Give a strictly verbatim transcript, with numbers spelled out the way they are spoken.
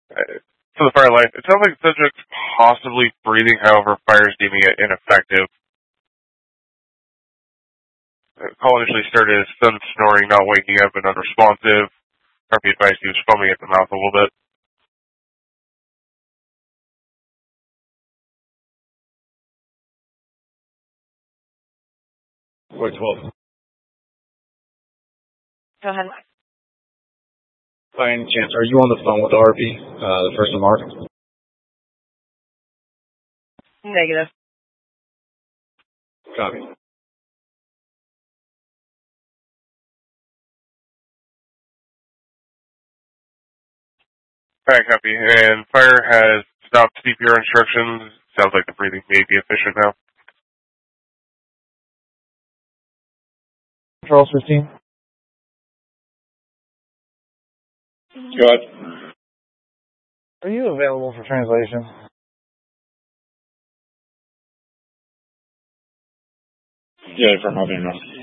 Uh, For the fire life, it sounds like the subject's possibly breathing, however, fire is deeming it ineffective. The call initially started as son snoring, not waking up, and unresponsive. Harvey advised he was foaming at the mouth a little bit. four twelve. Go ahead. By any chance, are you on the phone with R P, uh, the first Mark? Negative. Copy. Alright, copy. And fire has stopped C P R instructions. Sounds like the breathing may be efficient now. Charles fifteen. Go ahead. Are you available for translation? Yeah, for Harvey and Russ.